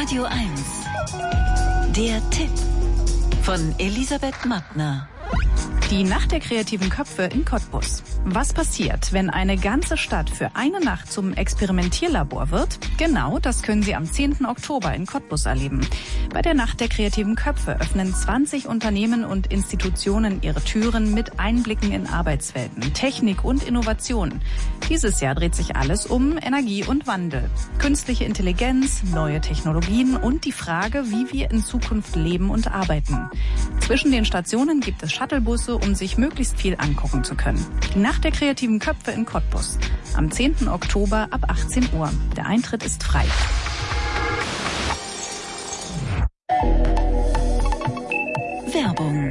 Radio 1. Der Tipp von Elisabeth Mattner. Die Nacht der kreativen Köpfe in Cottbus. Was passiert, wenn eine ganze Stadt für eine Nacht zum Experimentierlabor wird? Genau, das können Sie am 10. Oktober in Cottbus erleben. Bei der Nacht der kreativen Köpfe öffnen 20 Unternehmen und Institutionen ihre Türen mit Einblicken in Arbeitswelten, Technik und Innovation. Dieses Jahr dreht sich alles um Energie und Wandel, künstliche Intelligenz, neue Technologien und die Frage, wie wir in Zukunft leben und arbeiten. Zwischen den Stationen gibt es Shuttlebusse, um sich möglichst viel angucken zu können. Die Nacht der kreativen Köpfe in Cottbus. Am 10. Oktober ab 18 Uhr. Der Eintritt ist frei. Werbung.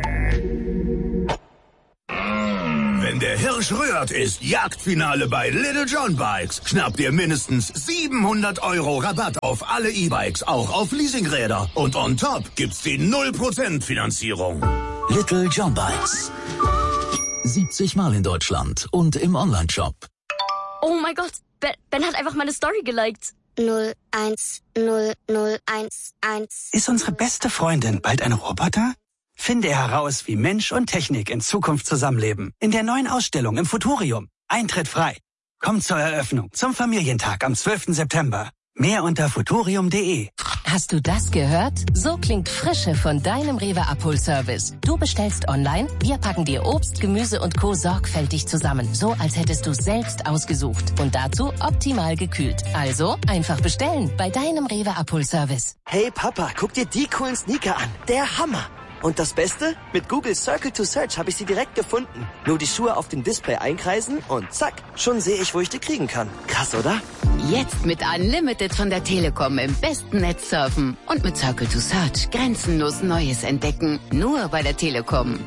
Wenn der Hirsch rührt, ist Jagdfinale bei Little John Bikes. Schnappt ihr mindestens 700 € Rabatt auf alle E-Bikes, auch auf Leasingräder. Und on top gibt's die 0% Finanzierung. Little John Bikes. 70 Mal in Deutschland und im Onlineshop. Oh mein Gott, Ben hat einfach meine Story geliked. 010011. Ist unsere beste Freundin bald ein Roboter? Finde heraus, wie Mensch und Technik in Zukunft zusammenleben. In der neuen Ausstellung im Futurium. Eintritt frei. Kommt zur Eröffnung zum Familientag am 12. September. Mehr unter futurium.de. Hast du das gehört? So klingt Frische von deinem Rewe Abholservice. Du bestellst online, wir packen dir Obst, Gemüse und Co. sorgfältig zusammen. So, als hättest du es selbst ausgesucht. Und dazu optimal gekühlt. Also, einfach bestellen bei deinem Rewe Abholservice. Hey Papa, guck dir die coolen Sneaker an. Der Hammer. Und das Beste? Mit Google Circle to Search habe ich sie direkt gefunden. Nur die Schuhe auf dem Display einkreisen und zack, schon sehe ich, wo ich die kriegen kann. Krass, oder? Jetzt mit Unlimited von der Telekom im besten Netz surfen. Und mit Circle to Search grenzenlos Neues entdecken. Nur bei der Telekom.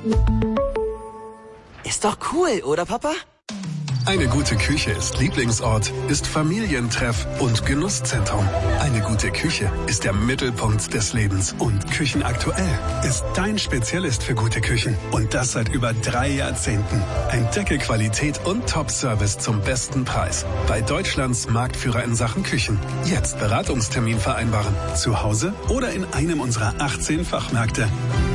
Ist doch cool, oder Papa? Eine gute Küche ist Lieblingsort, ist Familientreff und Genusszentrum. Eine gute Küche ist der Mittelpunkt des Lebens. Und Küchenaktuell ist dein Spezialist für gute Küchen. Und das seit über 3 Jahrzehnten. Entdecke Qualität und Top-Service zum besten Preis. Bei Deutschlands Marktführer in Sachen Küchen. Jetzt Beratungstermin vereinbaren. Zu Hause oder in einem unserer 18 Fachmärkte.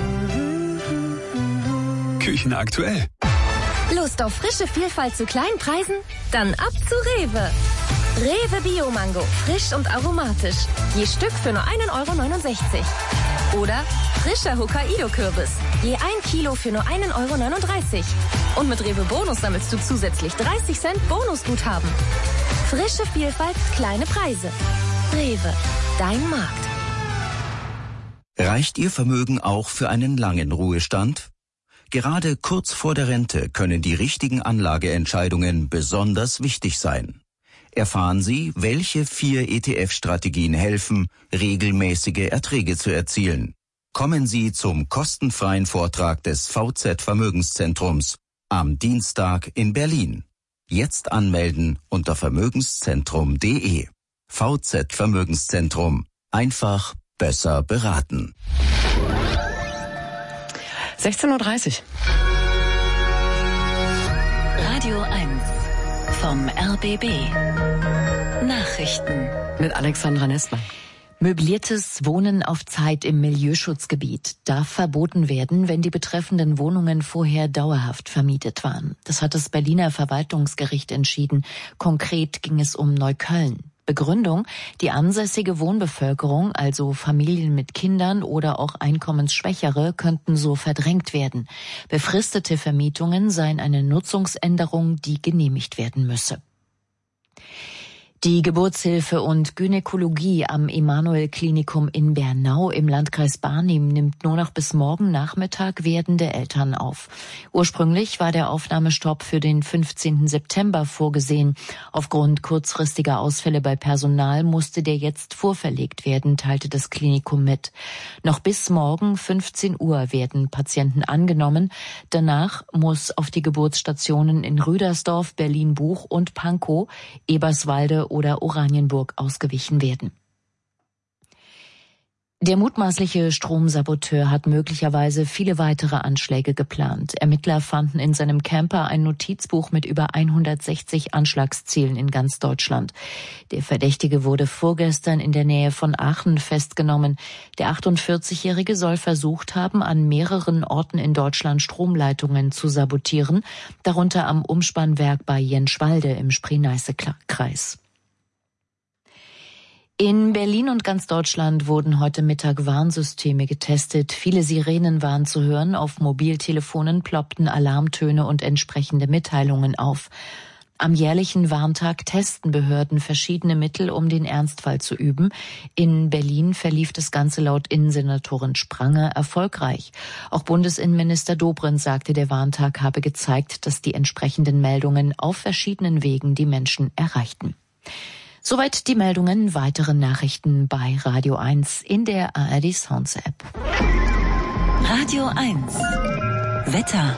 Küchenaktuell. Lust auf frische Vielfalt zu kleinen Preisen? Dann ab zu Rewe. Rewe Bio-Mango, frisch und aromatisch. Je Stück für nur 1,69 € Oder frischer Hokkaido-Kürbis. Je 1 Kilo für nur 1,39 € Und mit Rewe Bonus sammelst du zusätzlich 30 Cent Bonusguthaben. Frische Vielfalt, kleine Preise. Rewe, dein Markt. Reicht Ihr Vermögen auch für einen langen Ruhestand? Gerade kurz vor der Rente können die richtigen Anlageentscheidungen besonders wichtig sein. Erfahren Sie, welche 4 ETF-Strategien helfen, regelmäßige Erträge zu erzielen. Kommen Sie zum kostenfreien Vortrag des VZ Vermögenszentrums am Dienstag in Berlin. Jetzt anmelden unter vermögenszentrum.de. VZ Vermögenszentrum. Einfach besser beraten. 16:30 Uhr. Radio 1 vom RBB. Nachrichten. Mit Alexandra Nestmann. Möbliertes Wohnen auf Zeit im Milieuschutzgebiet darf verboten werden, wenn die betreffenden Wohnungen vorher dauerhaft vermietet waren. Das hat das Berliner Verwaltungsgericht entschieden. Konkret ging es um Neukölln. Begründung: Die ansässige Wohnbevölkerung, also Familien mit Kindern oder auch Einkommensschwächere, könnten so verdrängt werden. Befristete Vermietungen seien eine Nutzungsänderung, die genehmigt werden müsse. Die Geburtshilfe und Gynäkologie am Emanuel-Klinikum in Bernau im Landkreis Barnim nimmt nur noch bis morgen Nachmittag werdende Eltern auf. Ursprünglich war der Aufnahmestopp für den 15. September vorgesehen. Aufgrund kurzfristiger Ausfälle bei Personal musste der jetzt vorverlegt werden, teilte das Klinikum mit. Noch bis morgen 15 Uhr werden Patienten angenommen. Danach muss auf die Geburtsstationen in Rüdersdorf, Berlin-Buch und Pankow, Eberswalde oder Oranienburg ausgewichen werden. Der mutmaßliche Stromsaboteur hat möglicherweise viele weitere Anschläge geplant. Ermittler fanden in seinem Camper ein Notizbuch mit über 160 Anschlagszielen in ganz Deutschland. Der Verdächtige wurde vorgestern in der Nähe von Aachen festgenommen. Der 48-Jährige soll versucht haben, an mehreren Orten in Deutschland Stromleitungen zu sabotieren, darunter am Umspannwerk bei Jenschwalde im Spree-Neiße-Kreis. In Berlin und ganz Deutschland wurden heute Mittag Warnsysteme getestet. Viele Sirenen waren zu hören. Auf Mobiltelefonen ploppten Alarmtöne und entsprechende Mitteilungen auf. Am jährlichen Warntag testen Behörden verschiedene Mittel, um den Ernstfall zu üben. In Berlin verlief das Ganze laut Innensenatorin Spranger erfolgreich. Auch Bundesinnenminister Dobrindt sagte, der Warntag habe gezeigt, dass die entsprechenden Meldungen auf verschiedenen Wegen die Menschen erreichten. Soweit die Meldungen. Weitere Nachrichten bei Radio 1 in der ARD Sounds App. Radio 1 Wetter.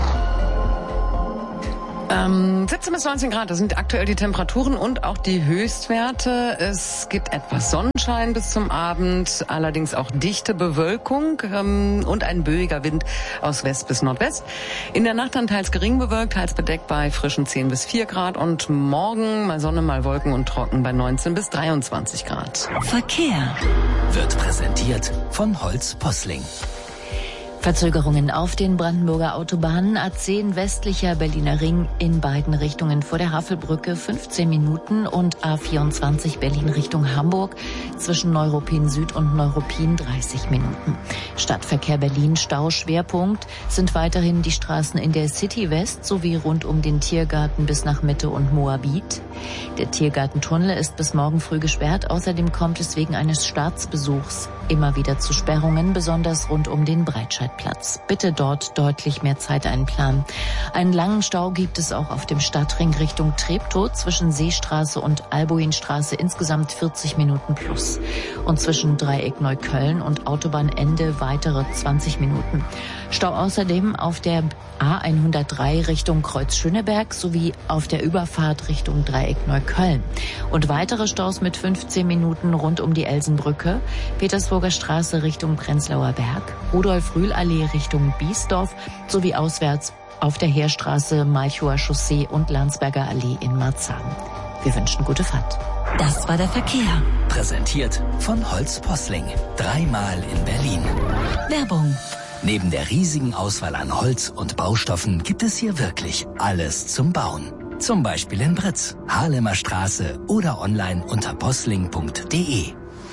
17 bis 19 Grad, das sind aktuell die Temperaturen und auch die Höchstwerte. Es gibt etwas Sonnenschein bis zum Abend, allerdings auch dichte Bewölkung und ein böiger Wind aus West bis Nordwest. In der Nacht dann teils gering bewölkt, teils bedeckt bei frischen 10 bis 4 Grad und morgen mal Sonne, mal Wolken und trocken bei 19 bis 23 Grad. Verkehr wird präsentiert von Holz Posling. Verzögerungen auf den Brandenburger Autobahnen. A10 westlicher Berliner Ring in beiden Richtungen vor der Havelbrücke 15 Minuten und A24 Berlin Richtung Hamburg zwischen Neuruppin Süd und Neuruppin 30 Minuten. Stadtverkehr Berlin Stauschwerpunkt sind weiterhin die Straßen in der City West sowie rund um den Tiergarten bis nach Mitte und Moabit. Der Tiergartentunnel ist bis morgen früh gesperrt. Außerdem kommt es wegen eines Staatsbesuchs immer wieder zu Sperrungen, besonders rund um den Breitscheidplatz. Bitte dort deutlich mehr Zeit einplanen. Einen langen Stau gibt es auch auf dem Stadtring Richtung Treptow zwischen Seestraße und Albuinstraße, insgesamt 40 Minuten plus. Und zwischen Dreieck Neukölln und Autobahnende weitere 20 Minuten. Stau außerdem auf der A103 Richtung Kreuz Schöneberg sowie auf der Überfahrt Richtung Dreieck Neukölln. Und weitere Staus mit 15 Minuten rund um die Elsenbrücke, Petersburger Straße Richtung Prenzlauer Berg, Rudolf-Rühl-Allee Richtung Biesdorf sowie auswärts auf der Heerstraße, Malchower Chaussee und Landsberger Allee in Marzahn. Wir wünschen gute Fahrt. Das war der Verkehr. Präsentiert von Holz Posling. 3-mal in Berlin. Werbung. Neben der riesigen Auswahl an Holz und Baustoffen gibt es hier wirklich alles zum Bauen. Zum Beispiel in Britz, Haarlemer Straße oder online unter posling.de.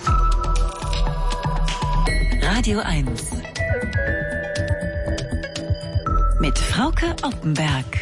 Radio 1 mit Frauke Oppenberg.